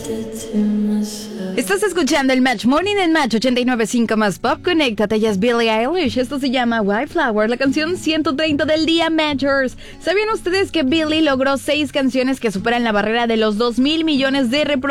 Estás escuchando el Match Morning en Match 89.5 más Pop. Conéctate, ella es Billie Eilish. Esto se llama Wildflower, la canción 130 del día, Matchers. ¿Sabían ustedes que Billie logró 6 canciones que superan la barrera de los 2,000 millones de reproducciones